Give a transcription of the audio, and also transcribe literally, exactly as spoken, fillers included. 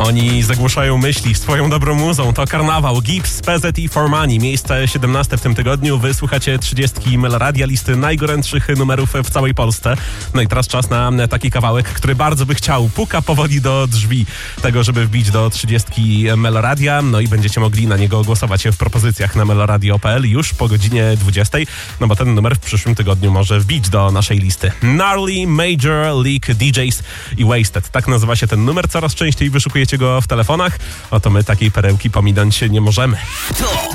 Oni zagłuszają myśli swoją dobrą muzą. To Karnawał, Gibbs, P Z i For Money. Miejsce siedemnaste w tym tygodniu. Wysłuchacie trzydziestki Meloradia, listy najgorętszych numerów w całej Polsce. No i teraz czas na taki kawałek, który bardzo by chciał. Puka powoli do drzwi tego, żeby wbić do trzydziestki Meloradia. No i będziecie mogli na niego głosować w propozycjach na meloradio kropka p l już po godzinie dwudziestej. No bo ten numer w przyszłym tygodniu może wbić do naszej listy. Gnarly, Major League D Js i Wasted. Tak nazywa się ten numer. Coraz częściej wyszukujecie go w telefonach. Oto my takiej perełki pominąć nie możemy.